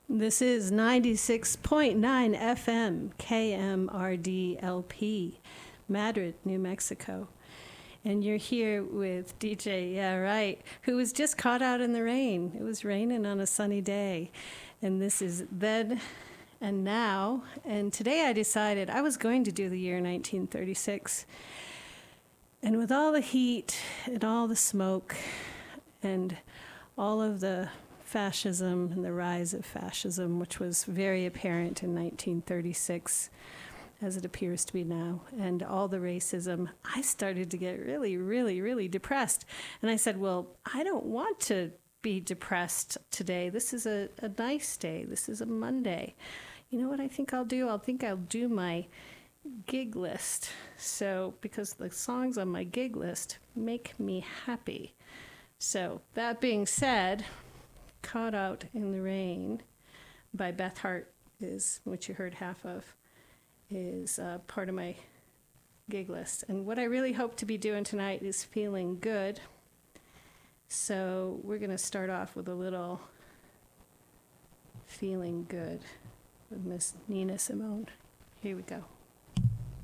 This is 96.9 FM KMRDLP, Madrid, New Mexico. And you're here with DJ, yeah, right, who was just caught out in the rain. It was raining on a sunny day. And this is Then and Now. And today I decided I was going to do the year 1936. And with all the heat and all the smoke and all of the fascism and the rise of fascism, which was very apparent in 1936, as it appears to be now, and all the racism, I started to get really, really, really depressed. And I said, well, I don't want to be depressed today. This is a nice day. This is a Monday. You know what I think I'll do? I think I'll do my gig list. So, because the songs on my gig list make me happy. So, that being said, Caught Out in the Rain by Beth Hart, which you heard half of, is part of my gig list. And what I really hope to be doing tonight is feeling good. So we're going to start off with a little Feeling Good with Miss Nina Simone. Here we go.